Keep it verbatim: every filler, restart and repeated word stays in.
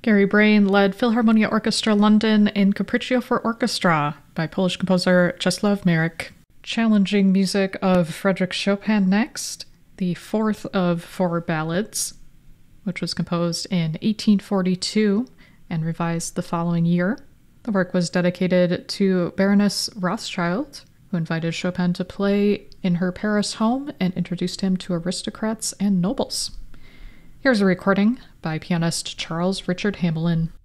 Gary Brain led Philharmonia Orchestra London in Capriccio for Orchestra by Polish composer Czesław Marek. Challenging music of Frédéric Chopin next, the fourth of four ballads, which was composed in eighteen forty-two and revised the following year. The work was dedicated to Baroness Rothschild, who invited Chopin to play in her Paris home and introduced him to aristocrats and nobles. Here's a recording by pianist Charles Richard Hamelin.